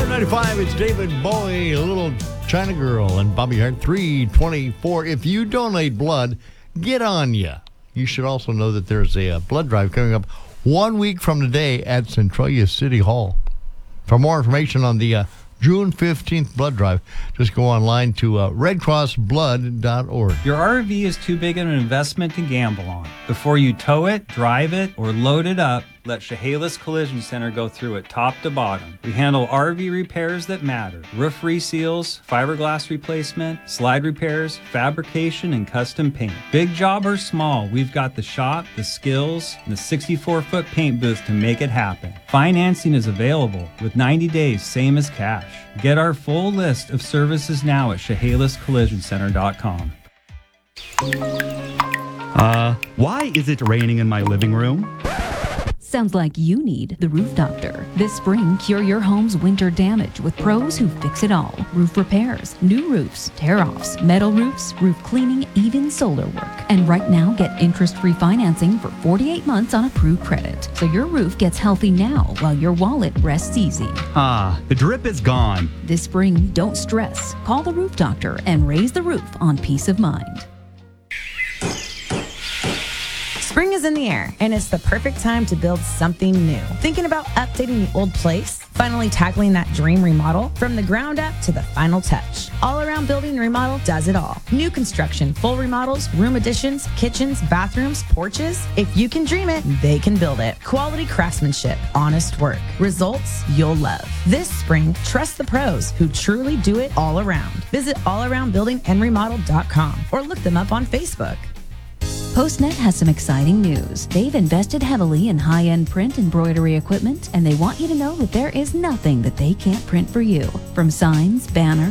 95, it's David Bowie, a little China Girl, and Bobby Hart, 324. If you donate blood, get on ya. You should also know that there's a blood drive coming up 1 week from today at Centralia City Hall. For more information on the June 15th blood drive, just go online to redcrossblood.org. Your RV is too big of an investment to gamble on. Before you tow it, drive it, or load it up, let Chehalis Collision Center go through it top to bottom. We handle RV repairs that matter. Roof reseals, fiberglass replacement, slide repairs, fabrication, and custom paint. Big job or small, we've got the shop, the skills, and the 64-foot paint booth to make it happen. Financing is available with 90 days, same as cash. Get our full list of services now at ChehalisCollisionCenter.com. Why is it raining in my living room? Sounds like you need the Roof Doctor. This spring, cure your home's winter damage with pros who fix it all. Roof repairs, new roofs, tear-offs, metal roofs, roof cleaning, even solar work. And right now, get interest-free financing for 48 months on approved credit. So your roof gets healthy now while your wallet rests easy. The drip is gone. This spring, don't stress. Call the Roof Doctor and raise the roof on peace of mind. Spring is in the air, and it's the perfect time to build something new. Thinking about updating the old place? Finally tackling that dream remodel? From the ground up to the final touch. All Around Building Remodel does it all. New construction, full remodels, room additions, kitchens, bathrooms, porches. If you can dream it, they can build it. Quality craftsmanship, honest work. Results you'll love. This spring, trust the pros who truly do it all around. Visit allaroundbuildingandremodel.com or look them up on Facebook. PostNet has some exciting news. They've invested heavily in high-end print embroidery equipment, and they want you to know that there is nothing that they can't print for you. From signs, banners,